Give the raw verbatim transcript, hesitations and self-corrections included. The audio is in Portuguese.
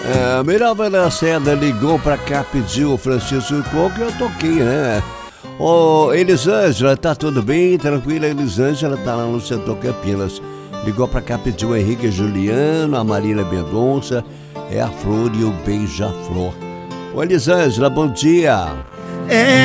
É, Mirava Lacerda ligou pra cá, pediu o Francisco Coco e eu toquei, né? Ô, Elisângela, tá tudo bem? Tranquila, Elisângela tá lá no setor Campinas. Ligou pra cá, pediu o Henrique Juliano, a Marília Mendonça, é a Flor e o Beija-Flor. Ô, Elisângela, bom dia. É